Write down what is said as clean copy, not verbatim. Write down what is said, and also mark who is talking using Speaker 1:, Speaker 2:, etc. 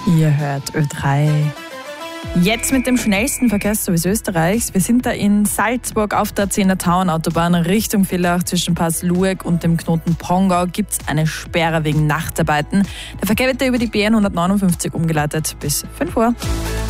Speaker 1: Ihr hört Ö3. Jetzt mit dem schnellsten Verkehrsservice Österreichs. Wir sind da in Salzburg auf der 10er Tauernautobahn Richtung Villach zwischen Pass Lueck und dem Knoten Pongau gibt es eine Sperre wegen Nachtarbeiten. Der Verkehr wird da über die BN 159 umgeleitet bis 5 Uhr.